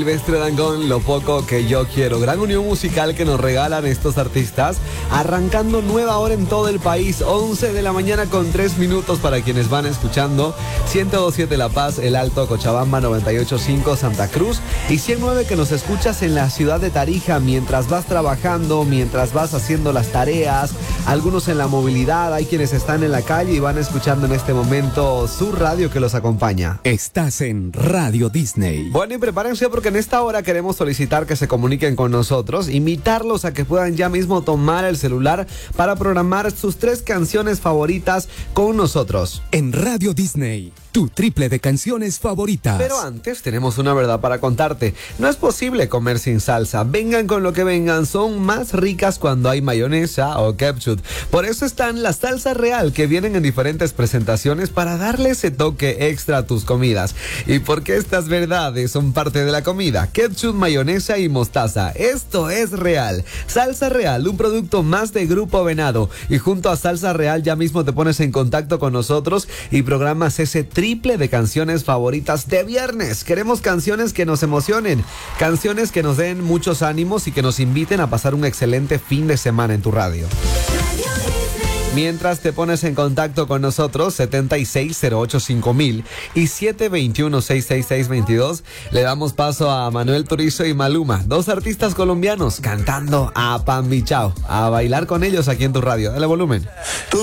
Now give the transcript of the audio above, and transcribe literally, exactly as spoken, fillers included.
Silvestre Dangond, Lo Poco Que Yo Quiero. Gran unión musical que nos regalan estos artistas, arrancando nueva hora en todo el país, once de la mañana con tres minutos para quienes van escuchando ciento dos punto siete La Paz, El Alto, Cochabamba, noventa y ocho punto cinco Santa Cruz y ciento nueve que nos escuchas en la ciudad de Tarija mientras vas trabajando, mientras vas haciendo las tareas, algunos en la movilidad, hay quienes están en la calle y van escuchando en este momento su radio que los acompaña. Estás en Radio Disney. Bueno, y prepárense porque en esta hora queremos solicitar que se comuniquen con nosotros, invitarlos a que puedan ya mismo tomar el celular para programar sus tres canciones favoritas con nosotros. En Radio Disney, tu triple de canciones favoritas. Pero antes tenemos una verdad para contarte. No es posible comer sin salsa. Vengan con lo que vengan, son más ricas cuando hay mayonesa o ketchup. Por eso están las salsas real que vienen en diferentes presentaciones para darle ese toque extra a tus comidas. Y porque estas verdades son parte de la comida. Ketchup, mayonesa y mostaza. Esto es real. Salsa Real, un producto más de Grupo Venado. Y junto a Salsa Real ya mismo te pones en contacto con nosotros y programas ese triple de canciones favoritas de viernes. Queremos canciones que nos emocionen, canciones que nos den muchos ánimos y que nos inviten a pasar un excelente fin de semana en tu radio. Mientras te pones en contacto con nosotros, setenta y seis cero ocho cinco mil y siete dos uno seis seis seis dos dos, le damos paso a Manuel Turizo y Maluma, dos artistas colombianos cantando a Pambichao. A bailar con ellos aquí en tu radio. Dale volumen.